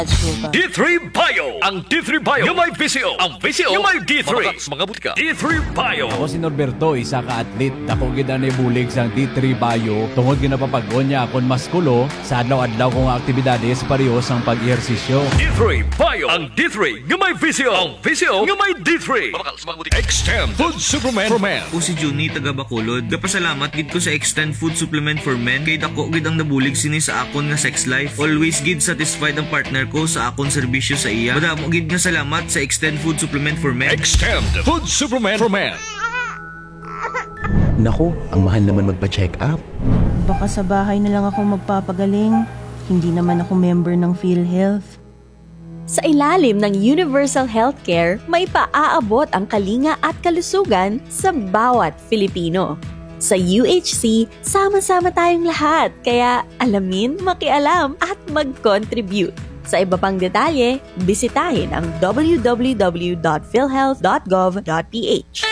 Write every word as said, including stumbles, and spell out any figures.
D three Bio. Ang D three Bio yung may V C O. Ang V C O yung may D three. Mga butika. D three Bio. Ako si Norberto, isa ka atlet. Dako gid ani bulig sang D three Bio. Tungod ginapapagon niya akon maskulo sa adlaw-adlaw kong aktibidades pareho sang pag-ehersisyo. D three Bio. Ang D three yung may V C O. Ang V C O yung may D three. Extend Food Supplement for Men. Ako si Juni taga Bacolod. Gapasalamat gid ko sa Extend Food Supplement for Men kay dako gid ang nabulig sini sa akon nga sex life. Always gid satisfied ang partner ko sa akon serbisyo sa iya. Madamo gid nga salamat sa Extend Food Supplement for Men. Extend Food Supplement for Men. Naku, ang mahal naman magpa-check up. Baka sa bahay na lang ako magpapagaling. Hindi naman ako member ng PhilHealth. Sa ilalim ng Universal Healthcare, may paaabot ang kalinga at kalusugan sa bawat Filipino. Sa U H C, sama-sama tayong lahat, kaya alamin, makialam at mag-contribute. Sa iba pang detalye, bisitahin ang w w w dot philhealth dot gov dot p h.